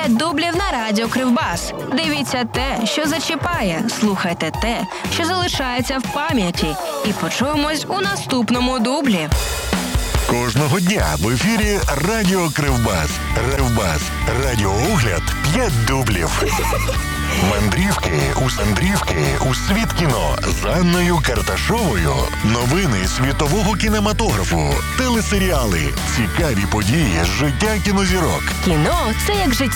5 дублів на радіо Кривбас. Дивіться те, що зачіпає, слухайте те, що залишається в пам'яті. І почуємось у наступному дублі. Кожного дня в ефірі Радіо Кривбас. Кривбас. Радіоогляд 5 дублів. Мандрівки у світ кіно з Анною Карташовою. Новини світового кінематографу, телесеріали, цікаві події з життя кінозірок. Кіно – це як життя.